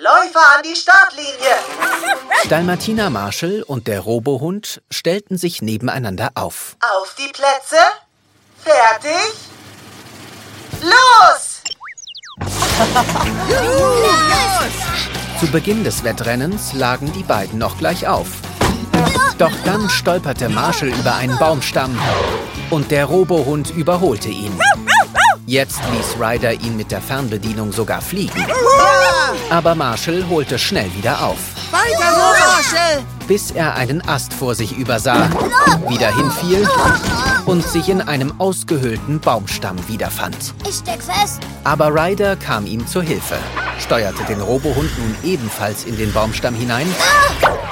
Läufer an die Startlinie! Dalmatiner Marshall und der Robohund stellten sich nebeneinander auf. Auf die Plätze, fertig, los! Zu Beginn des Wettrennens lagen die beiden noch gleich auf. Doch dann stolperte Marshall über einen Baumstamm und der Robohund überholte ihn. Jetzt ließ Ryder ihn mit der Fernbedienung sogar fliegen. Aber Marshall holte schnell wieder auf. Weiter so, Marshall! Bis er einen Ast vor sich übersah, wieder hinfiel und sich in einem ausgehöhlten Baumstamm wiederfand. Ich steck fest. Aber Ryder kam ihm zur Hilfe, steuerte den Robohund nun ebenfalls in den Baumstamm hinein